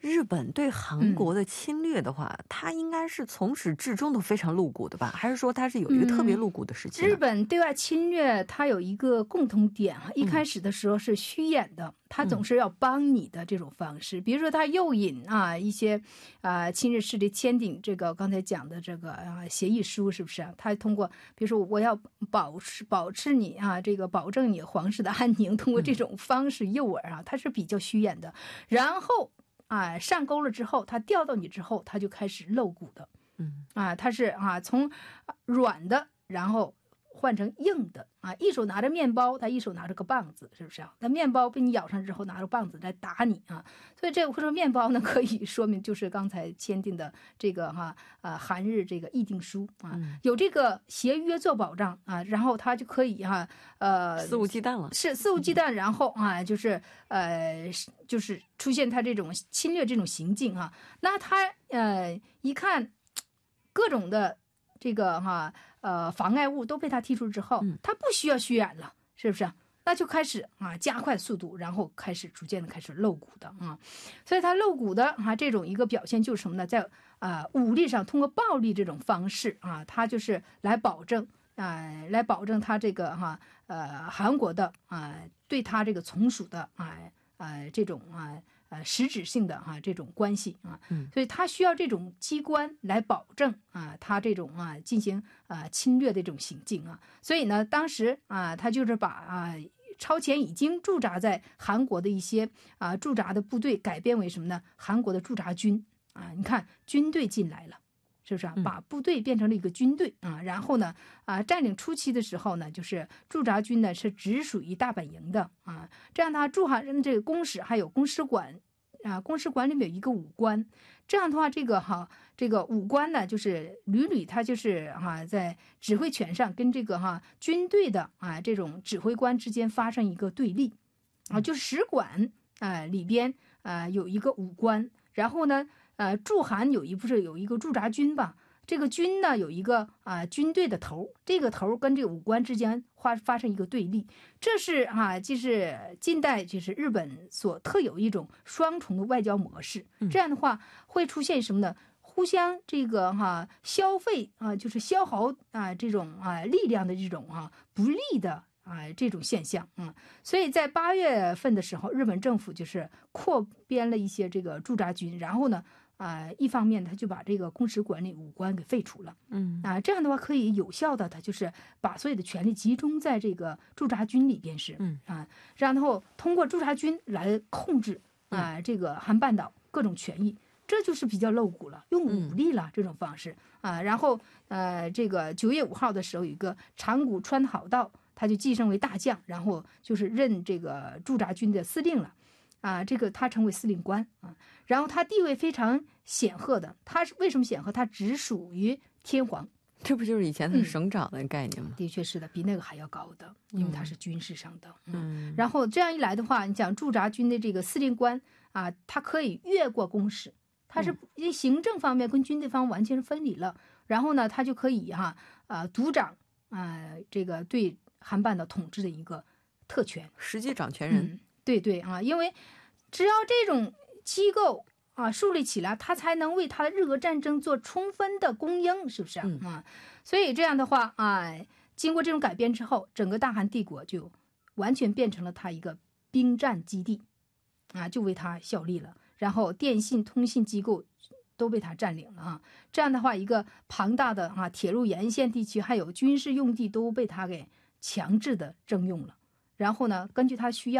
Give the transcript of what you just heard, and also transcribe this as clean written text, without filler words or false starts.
日本对韩国的侵略的话，它应该是从始至终都非常露骨的吧？还是说它是有一个特别露骨的时期呢？ 日本对外侵略它有一个共同点啊，一开始的时候是虚演的，它总是要帮你的这种方式，比如说它诱引一些亲日势力签订这个刚才讲的这个协议书，是不是啊？它通过比如说我要保持你这个保证你皇室的安宁，通过这种方式诱饵它是比较虚演的。然后上钩了之后，他钓到你之后，他就开始露骨的，他是从软的，然后换成硬的一手拿着面包，他一手拿着个棒子，是不是啊？那面包被你咬上之后，拿着棒子来打你所以这个或者面包呢，可以说明就是刚才签订的这个韩日这个议定书有这个协约做保障然后他就可以肆无忌惮了， 是肆无忌惮，然后就是出现他这种侵略这种行径那他一看各种的这个妨碍物都被他剔除之后，他不需要虚演了，是不是？那就开始加快速度，然后开始逐渐的开始露骨的所以他露骨的这种一个表现就是什么呢？在武力上通过暴力这种方式他就是来保证他这个韩国的对他这个从属的这种实质性的这种关系所以他需要这种机关来保证他这种进行侵略的这种行径所以呢，当时他就是把超前已经驻扎在韩国的一些驻扎的部队改编为什么呢？韩国的驻扎军你看军队进来了。是不是把部队变成了一个军队然后呢占领初期的时候呢，就是驻扎军呢是直属于大本营的这样的话驻韩人这个公使还有公使馆公使馆里面有一个武官，这样的话这个武官呢就是屡他就是在指挥权上跟这个军队的这种指挥官之间发生一个对立就是使馆里边有一个武官，然后呢驻韩有一个驻扎军吧，这个军呢有一个军队的头，这个头跟这个武官之间发生一个对立，这是就是近代就是日本所特有一种双重的外交模式。这样的话会出现什么呢？互相这个消费就是消耗这种力量的这种不利的这种现象所以在8月份的时候，日本政府就是扩编了一些这个驻扎军，然后呢一方面他就把这个公使馆里武官给废除了这样的话可以有效的他就是把所有的权力集中在这个驻扎军里边是然后通过驻扎军来控制这个韩半岛各种权益，这就是比较露骨了，用武力了这种方式然后这个9月5号的时候有一个长谷川好道，他就继升为大将，然后就是任这个驻扎军的司令了这个他成为司令官然后他地位非常显赫的，他是为什么显赫？他只属于天皇， 这不就是以前的省长的概念吗？ 的确是的，比那个还要高的，因为他是军事上的然后这样一来的话，你讲驻扎军的这个司令官他可以越过公使，他是行政方面跟军队方面完全是分离了然后呢他就可以独掌这个对韩半岛统治的一个特权， 实际掌权人对因为只要这种机构树立起来，他才能为他的日俄战争做充分的供应，是不是所以这样的话经过这种改编之后，整个大韩帝国就完全变成了他一个兵战基地就为他效力了，然后电信通信机构都被他占领了这样的话一个庞大的铁路沿线地区还有军事用地都被他给强制的征用了，然后呢根据他需要